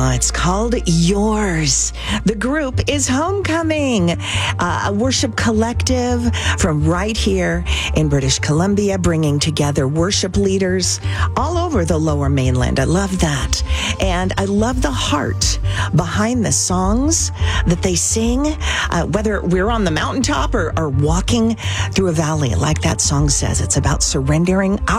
It's called Yours. The group is Homecoming, a worship collective from right here in British Columbia, bringing together worship leaders all over the Lower Mainland. I love that. And I love the heart behind the songs that they sing, whether we're on the mountaintop or walking through a valley. Like that song says, it's about surrendering